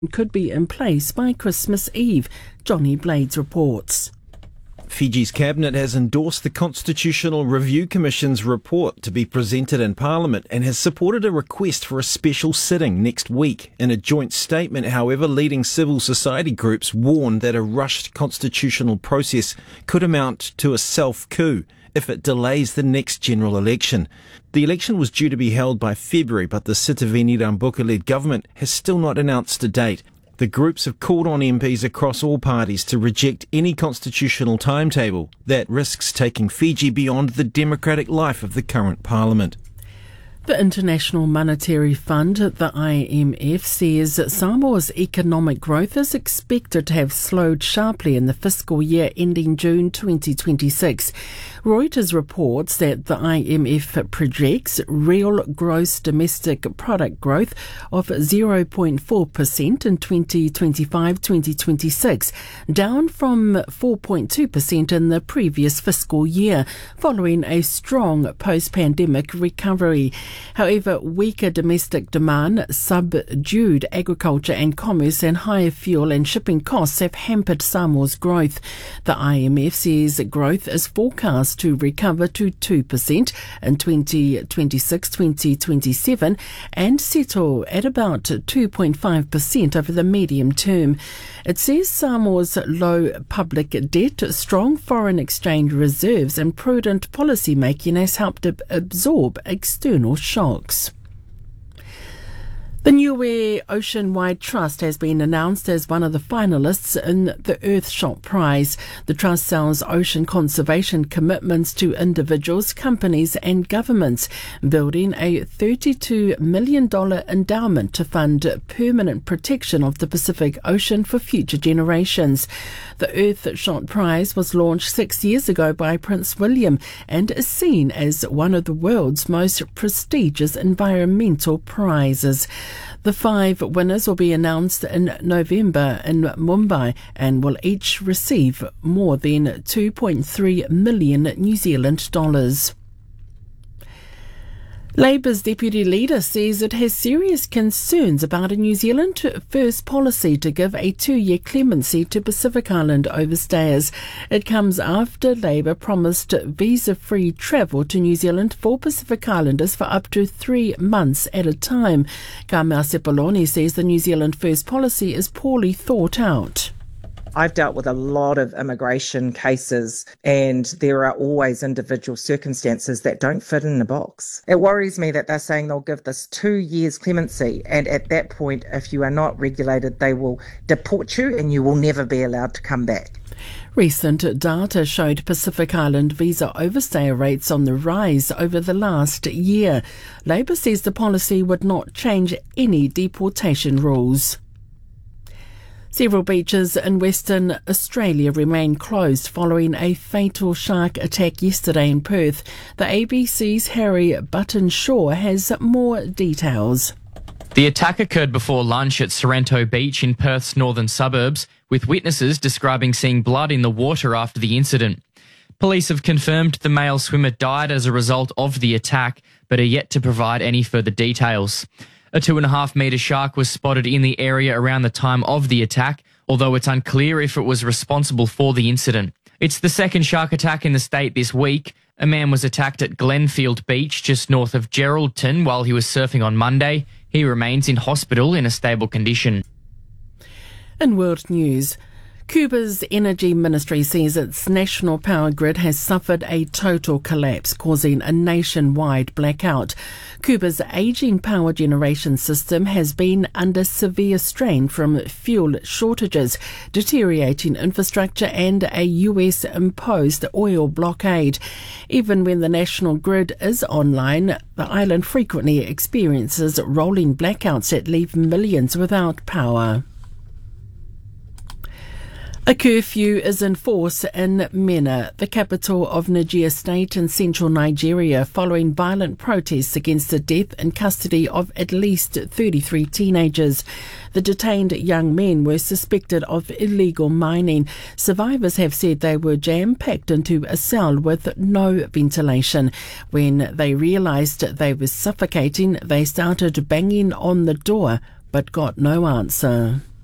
could be in place by Christmas Eve. Johnny Blades reports. Fiji's cabinet has endorsed the Constitutional Review Commission's report to be presented in Parliament and has supported a request for a special sitting next week. In a joint statement, however, leading civil society groups warned that a rushed constitutional process could amount to a self-coup if it delays the next general election. The election was due to be held by February, but the Sitiveni Rabuka-led government has still not announced a date. The groups have called on MPs across all parties to reject any constitutional timetable that risks taking Fiji beyond the democratic life of the current parliament. The International Monetary Fund, the IMF, says Samoa's economic growth is expected to have slowed sharply in the fiscal year ending June 2026. Reuters reports that the IMF projects real gross domestic product growth of 0.4% in 2025-2026, down from 4.2% in the previous fiscal year, following a strong post-pandemic recovery. However, weaker domestic demand, subdued agriculture and commerce, and higher fuel and shipping costs have hampered Samoa's growth. The IMF says growth is forecast to recover to 2% in 2026-2027 and settle at about 2.5% over the medium term. It says Samoa's low public debt, strong foreign exchange reserves and prudent policy making has helped absorb external shocks. The Niue Oceanwide Trust has been announced as one of the finalists in the Earthshot Prize. The trust sells ocean conservation commitments to individuals, companies and governments, building a $32 million endowment to fund permanent protection of the Pacific Ocean for future generations. The Earthshot Prize was launched 6 years ago by Prince William and is seen as one of the world's most prestigious environmental prizes. The 5 winners will be announced in November in Mumbai and will each receive more than 2.3 million New Zealand dollars. Labour's deputy leader says it has serious concerns about a New Zealand First policy to give a 2-year clemency to Pacific Island overstayers. It comes after Labour promised visa-free travel to New Zealand for Pacific Islanders for up to 3 months at a time. Carmel Sepuloni says the New Zealand First policy is poorly thought out. I've dealt with a lot of immigration cases and there are always individual circumstances that don't fit in the box. It worries me that they're saying they'll give this 2 years clemency and at that point, if you are not regulated, they will deport you and you will never be allowed to come back. Recent data showed Pacific Island visa overstay rates on the rise over the last year. Labour says the policy would not change any deportation rules. Several beaches in Western Australia remain closed following a fatal shark attack yesterday in Perth. The ABC's Harry Button-Shaw has more details. The attack occurred before lunch at Sorrento Beach in Perth's northern suburbs, with witnesses describing seeing blood in the water after the incident. Police have confirmed the male swimmer died as a result of the attack, but are yet to provide any further details. A 2.5-metre shark was spotted in the area around the time of the attack, although it's unclear if it was responsible for the incident. It's the second shark attack in the state this week. A man was attacked at Glenfield Beach, just north of Geraldton, while he was surfing on Monday. He remains in hospital in a stable condition. In world news, Cuba's energy ministry says its national power grid has suffered a total collapse, causing a nationwide blackout. Cuba's ageing power generation system has been under severe strain from fuel shortages, deteriorating infrastructure and a US-imposed oil blockade. Even when the national grid is online, the island frequently experiences rolling blackouts that leave millions without power. A curfew is in force in Minna, the capital of Niger State in central Nigeria, following violent protests against the death and custody of at least 33 teenagers. The detained young men were suspected of illegal mining. Survivors have said they were jam-packed into a cell with no ventilation. When they realised they were suffocating, they started banging on the door but got no answer.